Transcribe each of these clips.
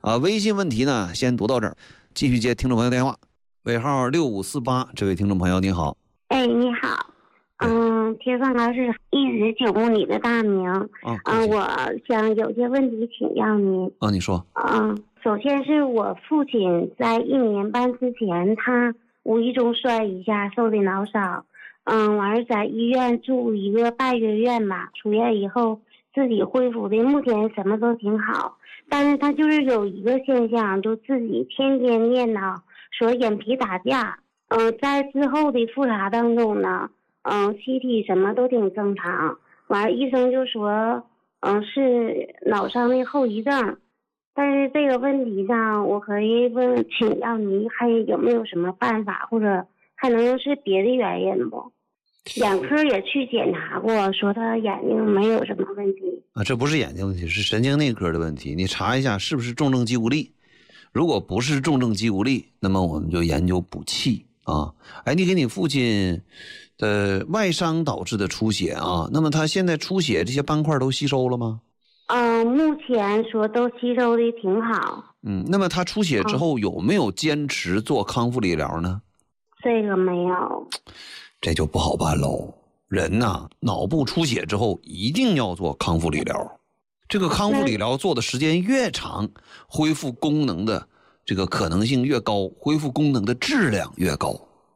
微信问题呢先读到这儿，继续接听众朋友电话，尾号6548，这位听众朋友你好。 哎，你好。铁饭高是一直久慕你的大名。我想有些问题请教您。 你说。 首先是我父亲在1年半之前，他无意中摔一下，受的脑伤。完了在医院住1个半月院吧，出院以后自己恢复的，目前什么都挺好。但是他就是有一个现象，就自己天天念叨说眼皮打架。在之后的复查当中呢，CT 什么都挺正常，完了医生就说是脑伤的后遗症。但是这个问题上我可以请教您还有没有什么办法，或者还能是别的原因不？眼科也去检查过，说他眼睛没有什么问题。 这不是眼睛问题，是神经内科的问题，你查一下是不是重症肌无力。如果不是重症肌无力，那么我们就研究补气啊。你给你父亲的外伤导致的出血啊，那么他现在出血这些斑块都吸收了吗？ 目前说都吸收的挺好。 那么他出血之后有没有坚持做康复理疗呢？ 这个没有。 这就不好办喽。人呐，脑部出血之后一定要做康复理疗。这个康复理疗做的时间越长，恢复功能的这个可能性越高，恢复功能的质量越高。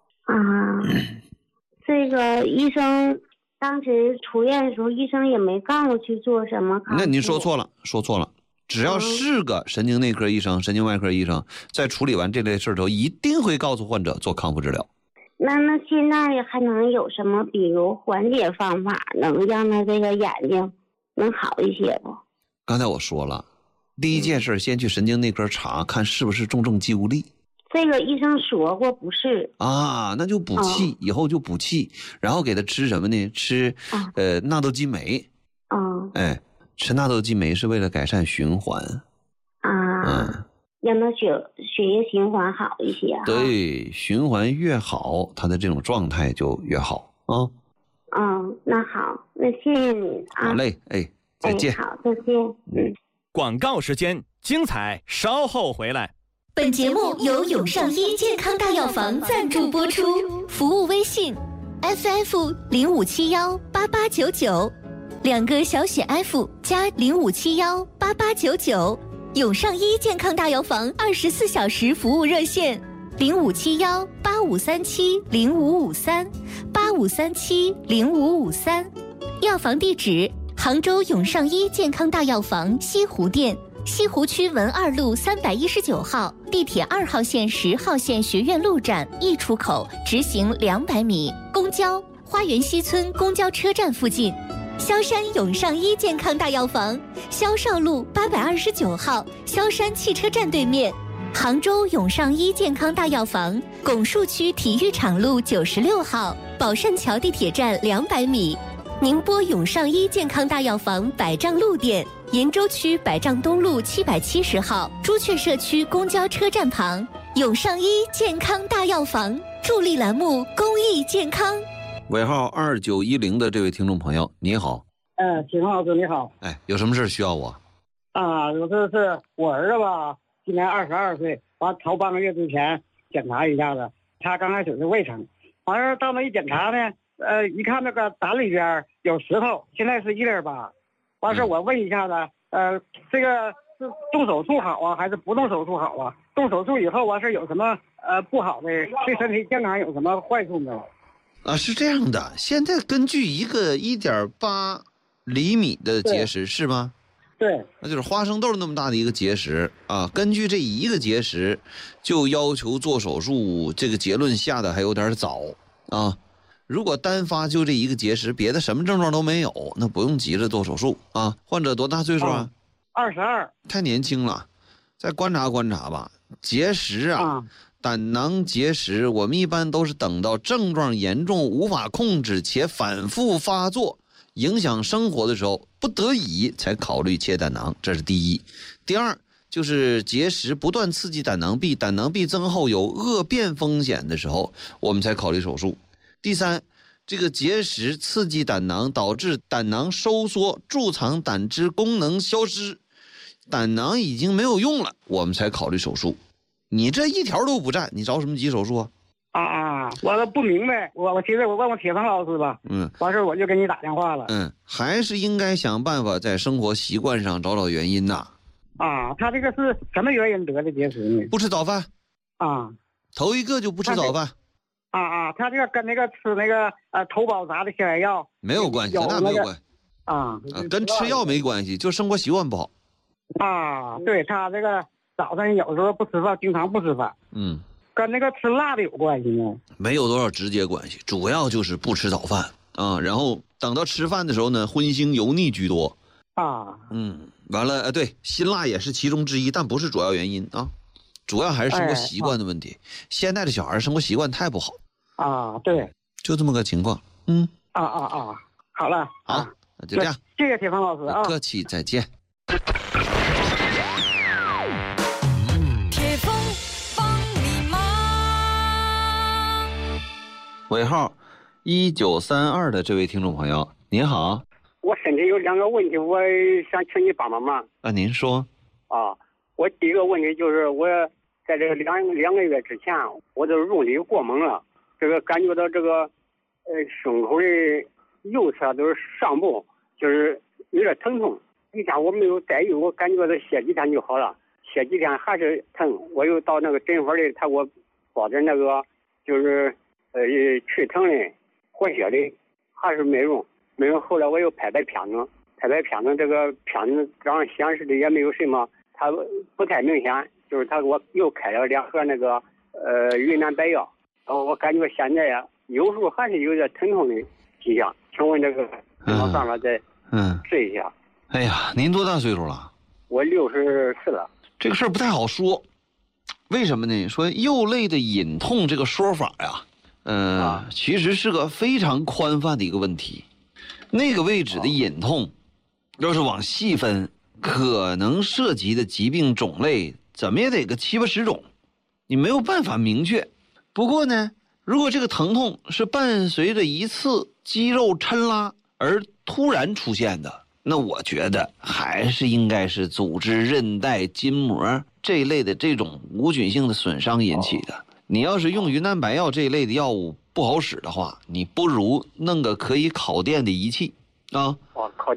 这个医生当时出院的时候，医生也没告诉去做什么康复。 那您说错了。只要是个神经内科医生、神经外科医生，在处理完这类事之后，一定会告诉患者做康复治疗。 那现在还能有什么，比如缓解方法，能让他这个眼睛能好一些不？ 刚才我说了，第一件事先去神经内科查，看是不是重症肌无力。 这个医生说过不是那就补气，以后就补气，然后给他吃什么呢？吃纳豆激酶。吃纳豆激酶是为了改善循环。 让他血液循环好一些。 对，循环越好，他的这种状态就越好啊。 那好，那谢谢你啊。 好嘞，再见。 好，再见。 广告时间，精彩稍后回来。 本节目由永上医健康大药房赞助播出，服务微信 FF05718899，两个小写 F 加05718899。永上医健康大药房24小时服务热线05718537055385370553。药房地址：杭州永上医健康大药房西湖店，西湖区文二路319号，地铁2号线10号线学院路站1出口，直行200米。公交花园西村公交车站附近。萧山永上医健康大药房，萧少路829号，萧山汽车站对面。杭州永上医健康大药房，拱墅区体育场路96号，宝善桥地铁站200米。宁波永上医健康大药房百丈路店，延州区百丈东路770号，朱雀社区公交车站旁。永上医健康大药房，助力栏目公益健康。 尾号2910的这位听众朋友，你好。 秦老师你好。 有什么事需要我？ 我这是我儿子吧，今年22岁，完头半个月之前检查一下子，他刚开始是胃疼，完了到那一检查呢，一看那个胆里边有石头，现在是1.8，完事我问一下子，这个是动手术好啊，还是不动手术好啊？动手术以后完事有什么不好的，对身体健康有什么坏处没有？ 是这样的，现在根据一个1.8厘米的结石是吗？ 对， 那就是花生豆那么大的一个结石啊。根据这一个结石，就要求做手术，这个结论下的还有点早啊。如果单发就这一个结石，别的什么症状都没有，那不用急着做手术啊。患者多大岁数啊 ？22， 太年轻了，再观察观察吧。结石胆囊结石，我们一般都是等到症状严重、无法控制且反复发作，影响生活的时候，不得已才考虑切胆囊，这是第一。第二，就是结石不断刺激胆囊壁，胆囊壁增厚有恶变风险的时候，我们才考虑手术。第三，这个结石刺激胆囊，导致胆囊收缩，贮藏胆汁功能消失， 胆囊已经没有用了，我们才考虑手术。你这一条都不占，你着什么急手术啊？ 我不明白，我其实我问我铁芳老师吧，完事我就给你打电话了。 还是应该想办法在生活习惯上找找原因呐。 他这个是什么原因得的结石呢？ 不吃早饭。头一个就不吃早饭。 他这个跟那个吃那个头孢啥的消炎药没有关系，跟那没有关系。跟吃药没关系，就生活习惯不好。 对，他这个早上有时候不吃饭，经常不吃饭。跟那个吃辣的有关系吗？ 没有多少直接关系，主要就是不吃早饭然后等到吃饭的时候呢，荤腥油腻居多。完了，对，辛辣也是其中之一，但不是主要原因主要还是生活习惯的问题。现在的小孩生活习惯太不好。 对， 就这么个情况。 好了， 好，那就这样。 谢谢铁芳老师不客气，再见。 铁峰帮你忙。 尾号1932的这位听众朋友，您好。 我身体有2个问题，我想请你帮帮忙。 您说。 我第一个问题就是我在这两个月之前，我的用力过猛了，这个感觉到这个胸口的右侧都是上部就是有点疼痛。以前我没有带药，我感觉到歇几天就好了，歇几天还是疼。我又到那个诊所里，他给我包点那个就是去疼的活血的，还是没用。后来我又拍片子，这个片子上显示的也没有什么，它不太明显。就是他给我又开了2盒那个云南白药，然后我感觉现在有时候还是有点疼痛的迹象。请问这个有没有办法再试一下？ 哎呀，您多大岁数了？ 我64了。 这个事儿不太好说，为什么呢？说右肋的隐痛这个说法呀，其实是个非常宽泛的一个问题。那个位置的隐痛，要是往细分，可能涉及的疾病种类怎么也得个7、80种，你没有办法明确。不过呢，如果这个疼痛是伴随着一次肌肉抻拉而突然出现的，那我觉得还是应该是组织、韧带、筋膜这一类的这种无菌性的损伤引起的。你要是用云南白药这一类的药物不好使的话，你不如弄个可以烤电的仪器烤